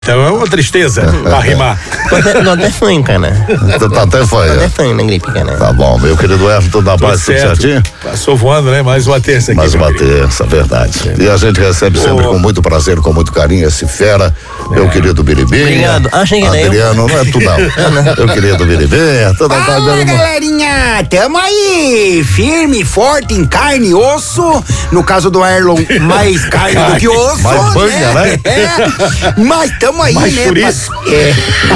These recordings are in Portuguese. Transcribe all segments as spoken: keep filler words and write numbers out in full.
Então é uma tristeza pra rimar. Não até foi, cara. Tá até foi. Até foi na gripe, cara. Tá bom, meu querido Everton da base, tudo certinho? Passou voando, né? Mais uma terça aqui. Mais uma terça, verdade. E a gente recebe oh. sempre com muito prazer, com muito carinho esse fera, é. meu querido Biribinha. Obrigado. Achei que era Adriano, não é tu não. Meu querido Biribinha. Toda Fala, tarde, galerinha, tamo aí, firme, forte, em carne e osso. No caso do Erlon, mais carne do que osso. Mais banha, né? É. Mas tamo aí, mais né? Por pra, isso. É.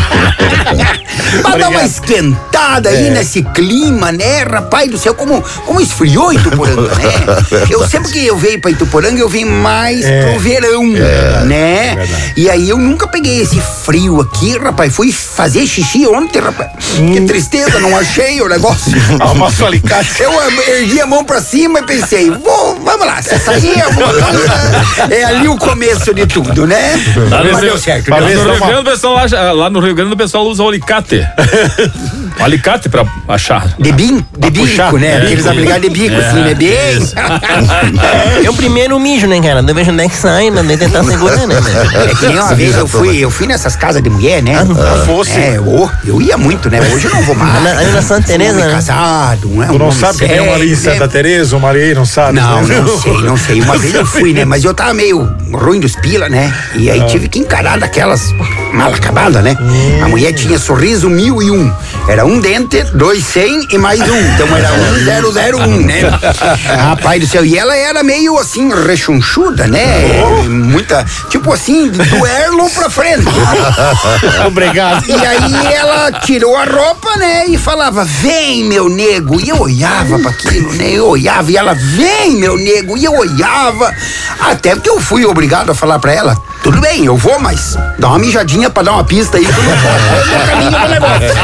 pra dar uma esquentada aí é. nesse clima, né? Rapaz do céu, como, como esfriou Ituporanga, né? Eu sempre que eu venho pra Ituporanga, eu venho mais é. pro verão, é. né? É e aí eu nunca peguei esse frio aqui, rapaz. Fui fazer xixi ontem, rapaz. Hum. Que tristeza, não achei o negócio. Amasso o alicate. Eu ergui a mão pra cima e pensei, vou, vamos lá, se sair alguma coisa, é ali o começo de tudo, né? Mas deu certo. Lá no, Rio Grande, pessoal, lá no Rio Grande o pessoal usa o alicate. O alicate pra achar. De, bin, de bico, puxar, né? É, aqueles aplicados de bico, é, assim, né? Bem. Eu primeiro mijo, né, cara? Eu vejo onde é que sai, não de tentar segurar, né? É que nem uma vez eu fui, eu fui nessas casas de mulher, né? Ah, fosse. É, eu, eu ia muito, né? Hoje eu não vou mais. Aí na Santa Teresa, um né? casado, não é? Tu não sabe que tem uma ali em Santa Teresa, o Maria não sabe? Não, né? não sei, não sei. Uma vez eu fui, né? Mas eu tava meio ruim dos pila, né? E aí ah. tive que encarar daquelas mal acabadas, né? Hum. A mulher tinha sorriso mil e um. Era um dente, dois cem e mais um. Então era um zero zero um, né? Rapaz do céu. E ela era meio assim, rechonchuda, né? Oh. Muita, tipo assim, do Erlon pra frente. Obrigado. E aí ela tirou a roupa, né? E falava, vem, meu nego. E eu olhava pra aquilo, né? Eu olhava e ela, vem, meu nego. E eu olhava. Até porque eu fui obrigado a falar pra ela, tudo bem, eu vou, mas dá uma mijadinha pra dar uma pista aí. No caminho do negócio.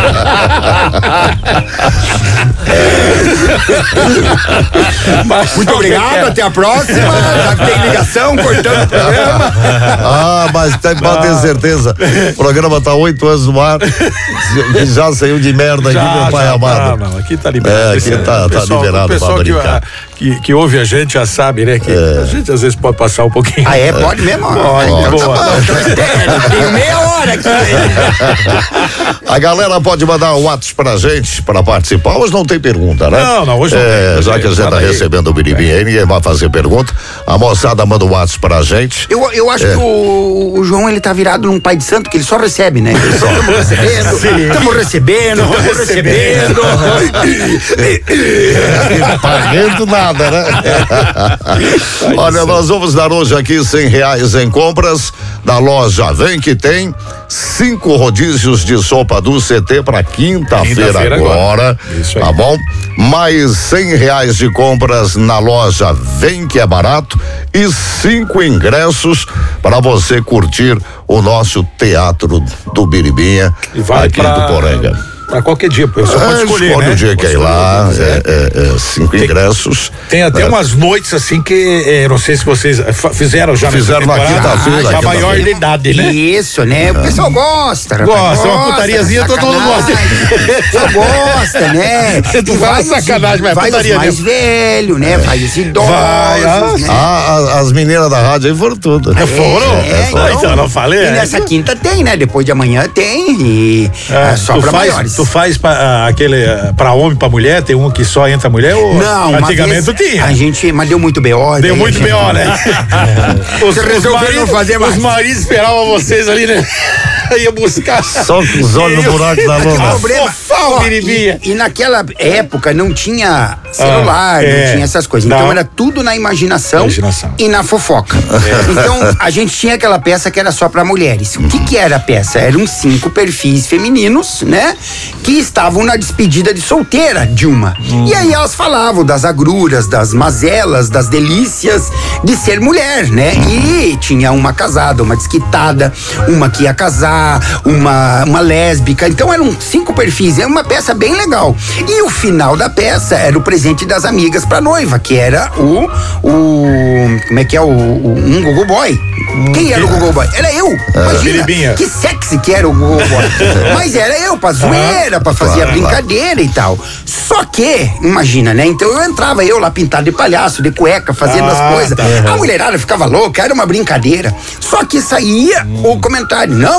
Mas, muito obrigado, até a próxima. Já tem ligação, cortando o programa. Ah, mas tem, pode ter certeza. O programa tá oito anos no ar. Já saiu de merda já, aqui, meu pai já, amado. Não, não, aqui tá liberado. É, aqui tá, tá pessoal, liberado. O pessoal que, a, que, que ouve a gente já sabe, né? Que é. a gente às vezes pode passar um pouquinho. Ah, é? Pode mesmo? Pode, pode. Boa. Tem meia hora aqui. A galera pode mandar um WhatsApp pra gente pra participar. Hoje não tem pergunta, né? Não, não, hoje não é, tem. Já que a gente tá aí. recebendo o Biribinha aí, ninguém vai fazer pergunta. A moçada manda o um WhatsApp pra gente. Eu, eu acho é. que o, o João, ele tá virado num pai de santo que ele só recebe, né? Estamos recebendo, estamos recebendo, estamos recebendo. Pagando nada, né? Olha, nós vamos dar hoje aqui cem reais em compras da loja Vem, que tem cinco rodízios de sopa do C T para quinta-feira quinta agora, Isso aí. Tá bom? Mais cem reais de compras na loja Vem, que é barato, e cinco ingressos para você curtir o nosso Teatro do Biribinha aqui pra... do Poranga. Pra qualquer dia, você é, pode escolher, escolhe né? o dia que é ir lá, é, é, é, cinco tem, ingressos. Tem até é. umas noites assim que, é, não sei se vocês fizeram já. Fizeram na quinta-feira. Ah, a maior de idade, né? Isso, né? É. O pessoal gosta. Gosta, gosta uma putariazinha todo mundo gosta. Só gosta, né? Tu vai sacanagem, mas vai putaria os mais velhos, né? Vai os idosos. Vai, ah, né? ah, as meninas da rádio aí foram tudo. É, foram? É, então, então, eu não falei. E nessa quinta tem, né? Depois de amanhã tem. E é, só tu pra faz, maiores. Tu faz pra, aquele pra homem, pra mulher, tem um que só entra mulher? Ou não, antigamente tinha. A gente, mas deu muito B O. Deu muito B O, né? Os, os, resolveram fazer mais. Os maridos esperavam vocês ali, né? Ia buscar. Só com os olhos no buraco da lona. Problema. Ó, e, e naquela época não tinha celular, ah, é. não tinha essas coisas. Então não. Era tudo na imaginação, imaginação. E na fofoca. É. Então a gente tinha aquela peça que era só pra mulheres. O que que era a peça? Eram cinco perfis femininos, né? Que estavam na despedida de solteira de uma. Hum. E aí elas falavam das agruras, das mazelas, das delícias de ser mulher, né? E tinha uma casada, uma desquitada, uma que ia casar, uma, uma lésbica. Então eram cinco perfis. É uma peça bem legal. E o final da peça era o presidente presente das amigas pra noiva, que era o, o como é que é, o, o um Google Boy. Quem era o Google Boy? Era eu. Imagina, Filibinha. que sexy que era o Google Boy. Mas era eu, pra zoeira, pra fazer a brincadeira e tal. Só que, imagina, né? Então eu entrava, eu lá pintado de palhaço, de cueca, fazendo Ah, as coisas. tá. A mulherada ficava louca, era uma brincadeira. Só que saía o comentário, não,